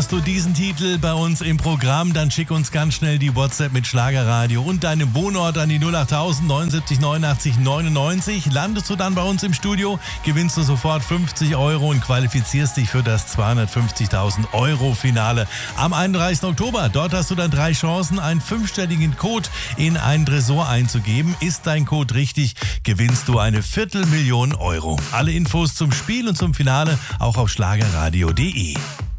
hörst du diesen Titel bei uns im Programm, dann schick uns ganz schnell die WhatsApp mit Schlagerradio und deinem Wohnort an die 08000 79 89 99. Landest du dann bei uns im Studio, gewinnst du sofort 50 Euro und qualifizierst dich für das 250.000 Euro Finale am 31. Oktober. Dort hast du dann 3 Chancen, einen 5-stelligen Code in einen Tresor einzugeben. Ist dein Code richtig, gewinnst du eine 250.000 Euro. Alle Infos zum Spiel und zum Finale auch auf schlagerradio.de.